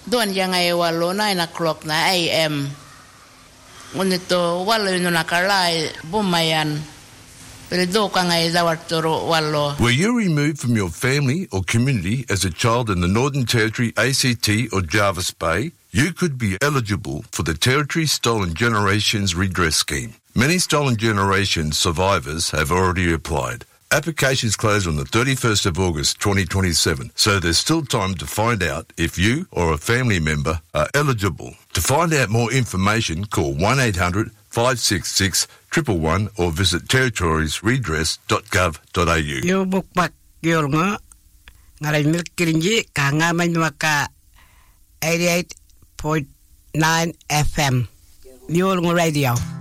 Doon yang ay walo 9 o'clock na AM. Ngunit walo yun nakalay bumayan. Pero do ka ngay dawat turo walo. Were you removed from your family or community as a child in the Northern Territory, ACT or Jervis Bay? You could be eligible for the Territory Stolen Generations Redress Scheme. Many Stolen Generations survivors have already applied. Applications close on the 31st of August 2027, so there's still time to find out if you or a family member are eligible. To find out more information, call 1-800-566-111 or visit territoriesredress.gov.au. Yo bukpak yor nga ngaray milkirinji kangamay maka 88.9 FM. Yor nga radio.